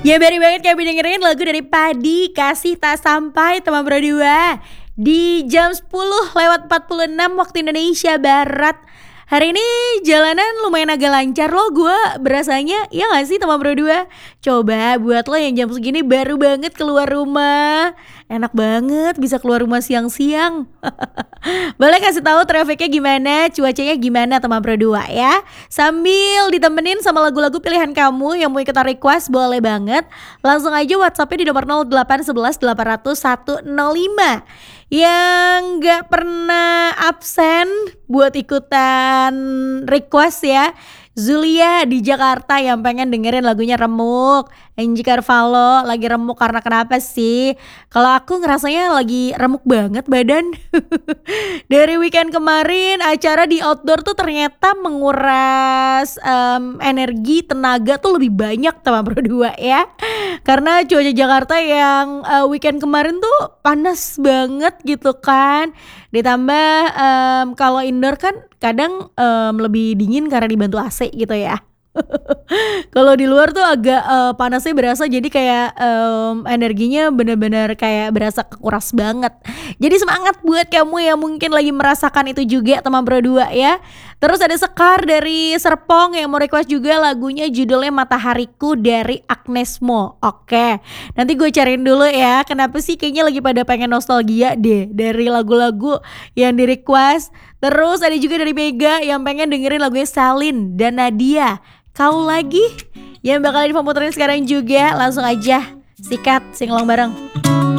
Ya baru banget kami dengerin lagu dari Padi, Kasih Tak Sampai teman berdua di jam 10:46 waktu Indonesia Barat. Hari ini jalanan lumayan agak lancar loh, gue berasanya, ya gak sih teman berdua? Coba buat lo yang jam segini baru banget keluar rumah, enak banget bisa keluar rumah siang-siang. Boleh kasih tahu trafiknya gimana, cuacanya gimana teman berdua ya. Sambil ditemenin sama lagu-lagu pilihan kamu yang mau ikutan request boleh banget. Langsung aja WhatsAppnya di nomor 0811 800 105. Yang gak pernah absen buat ikutan request ya, Zulia di Jakarta yang pengen dengerin lagunya Remuk. Angie Carvalho lagi remuk karena kenapa sih? Kalau aku ngerasanya lagi remuk banget badan. Dari weekend kemarin acara di outdoor tuh ternyata menguras energi tenaga tuh lebih banyak teman berdua ya. Karena cuaca Jakarta yang weekend kemarin tuh panas banget gitu kan. Ditambah kalau indoor kan kadang lebih dingin karena dibantu AC gitu ya. Kalau di luar tuh agak panasnya berasa, jadi kayak energinya benar-benar kayak berasa kekuras banget. Jadi semangat buat kamu yang mungkin lagi merasakan itu juga teman berdua ya. Terus ada Sekar dari Serpong yang mau request juga lagunya, judulnya Matahariku dari Agnes Mo. Oke, nanti gue cariin dulu ya. Kenapa sih kayaknya lagi pada pengen nostalgia deh dari lagu-lagu yang di request. Terus ada juga dari Mega yang pengen dengerin lagunya Salin dan Nadia, Kau Lagi, yang bakalan diputerin sekarang juga. Langsung aja sikat singlong bareng.